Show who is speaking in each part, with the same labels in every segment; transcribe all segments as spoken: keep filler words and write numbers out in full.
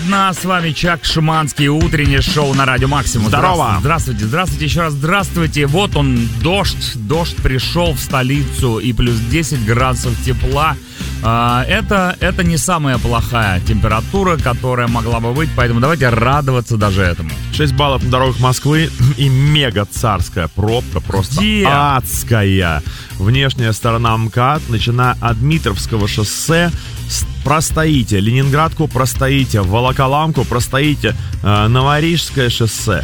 Speaker 1: одна, с вами Чак Шуманский, утреннее шоу на Радио Максимум.
Speaker 2: Здорово!
Speaker 1: Здравствуйте, здравствуйте, еще раз здравствуйте. Вот он, дождь, дождь пришел в столицу и плюс десять градусов тепла. Это, это не самая плохая температура, которая могла бы быть, поэтому давайте радоваться даже этому.
Speaker 2: шесть баллов на дорогах Москвы и мега царская пробка, просто
Speaker 1: Где?
Speaker 2: адская. Внешняя сторона МКАД, начиная от Дмитровского шоссе, простоите, Ленинградку простоите, Волоколамку простоите, э, Новорижское шоссе,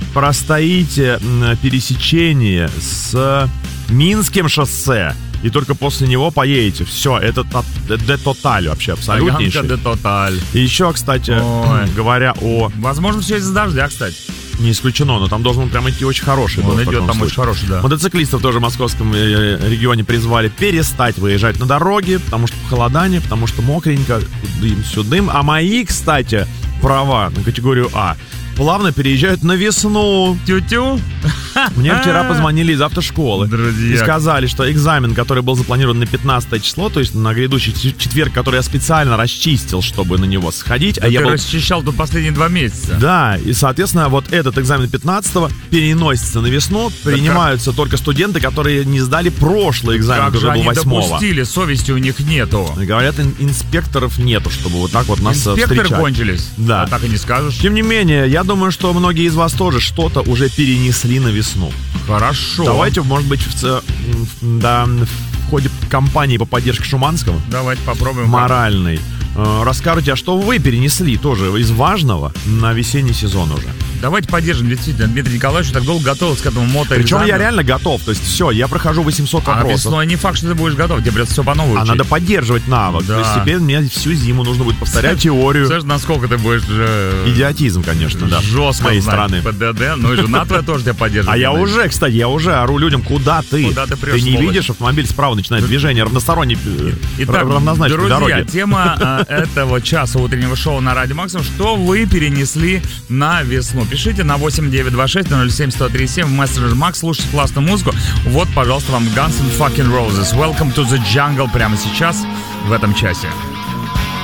Speaker 2: простоите э, пересечение с Минским шоссе. И только после него поедете. Все, это де тоталь вообще, абсолютнейший.
Speaker 1: де тоталь.
Speaker 2: И еще, кстати, Ой. говоря о...
Speaker 1: Возможно, все из-за дождя, кстати.
Speaker 2: Не исключено, но там должен прям идти очень хороший.
Speaker 1: Он идет там
Speaker 2: случае.
Speaker 1: очень хороший, да.
Speaker 2: Мотоциклистов тоже в московском регионе призвали перестать выезжать на дороги, потому что похолодание, потому что мокренько, дым-сюдым. А мои, кстати, права на категорию А плавно переезжают на весну.
Speaker 1: Тю-тю.
Speaker 2: Мне вчера позвонили из автошколы.
Speaker 1: Друзья.
Speaker 2: И сказали, что экзамен, который был запланирован на пятнадцатое число, то есть на грядущий четверг, который я специально расчистил, чтобы на него сходить.
Speaker 1: Да
Speaker 2: а я
Speaker 1: ты
Speaker 2: был...
Speaker 1: расчищал тут последние два месяца.
Speaker 2: Да, и, соответственно, вот этот экзамен пятнадцатого переносится на весну. Да принимаются как... только студенты, которые не сдали прошлый экзамен,
Speaker 1: как
Speaker 2: который
Speaker 1: же
Speaker 2: был восьмого.
Speaker 1: Они допустили, совести у них нету.
Speaker 2: Говорят, инспекторов нету, чтобы вот так вот нас
Speaker 1: Инспекторы
Speaker 2: встречать.
Speaker 1: Инспекторы кончились.
Speaker 2: Да.
Speaker 1: А так и не скажешь.
Speaker 2: Тем не менее, я думаю, что многие из вас тоже что-то уже перенесли на весну.
Speaker 1: Хорошо.
Speaker 2: Давайте, может быть, в, да, в ходе кампании по поддержке Шуманского.
Speaker 1: Давайте попробуем.
Speaker 2: Моральной. Э, расскажите, а что вы перенесли тоже из важного на весенний сезон уже?
Speaker 1: Давайте поддержим, действительно. Дмитрий Николаевич так долго готовился к этому мотоэкзамену.
Speaker 2: Причем я реально готов. То есть все, я прохожу восемьсот вопросов.
Speaker 1: А весной не факт, что ты будешь готов. Тебе придется все по новой
Speaker 2: А
Speaker 1: учить.
Speaker 2: надо поддерживать навык.
Speaker 1: Да.
Speaker 2: То есть теперь мне всю зиму нужно будет повторять теорию.
Speaker 1: Слышишь, насколько ты будешь... Э...
Speaker 2: Идиотизм, конечно, да.
Speaker 1: Жестко
Speaker 2: с моей
Speaker 1: знать
Speaker 2: стороны.
Speaker 1: ПДД. Ну и жена твоя тоже тебя поддерживает.
Speaker 2: А я уже, кстати, я уже ору людям, куда ты?
Speaker 1: Куда ты прешь,
Speaker 2: Ты не
Speaker 1: сволочь?
Speaker 2: видишь, автомобиль справа начинает движение, равносторонний,
Speaker 1: Итак,
Speaker 2: равнозначной
Speaker 1: друзья,
Speaker 2: дороги.
Speaker 1: тема э, этого часа утреннего шоу на Радио Максимум. Что вы перенесли на весну? Пишите на восемь девятьсот двадцать шесть ноль семь сто тридцать семь в мессенджер Макс. Слушайте классную музыку. Вот, пожалуйста, вам Guns N' Fucking Roses. Welcome to the Jungle прямо сейчас в этом часе.